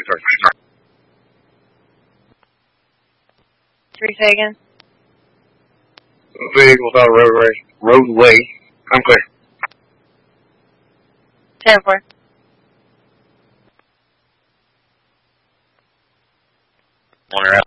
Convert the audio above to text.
sorry. Say again? Vehicle without roadway. I'm clear. 10-4. Owner